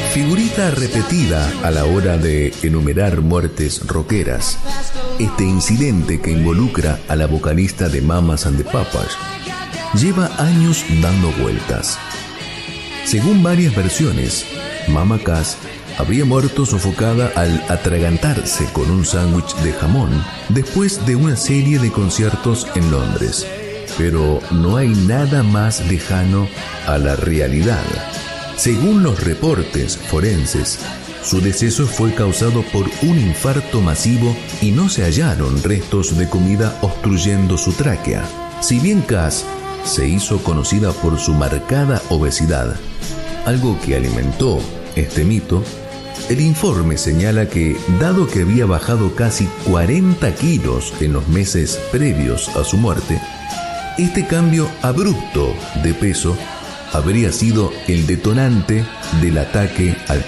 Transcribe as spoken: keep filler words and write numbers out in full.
Figurita repetida a la hora de enumerar muertes rockeras, este incidente que involucra a la vocalista de Mamas and the Papas lleva años dando vueltas. Según varias versiones, Mama Cass habría muerto sofocada al atragantarse con un sándwich de jamón después de una serie de conciertos en Londres. Pero no hay nada más lejano a la realidad. Según los reportes forenses, su deceso fue causado por un infarto masivo y no se hallaron restos de comida obstruyendo su tráquea. Si bien Cass se hizo conocida por su marcada obesidad, algo que alimentó este mito, el informe señala que, dado que había bajado casi cuarenta kilos en los meses previos a su muerte, este cambio abrupto de peso habría sido el detonante del ataque al